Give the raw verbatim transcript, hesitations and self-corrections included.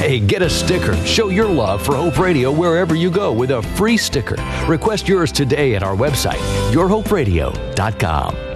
Hey, get a sticker. Show your love for Hope Radio wherever you go with a free sticker. Request yours today at our website, your hope radio dot com.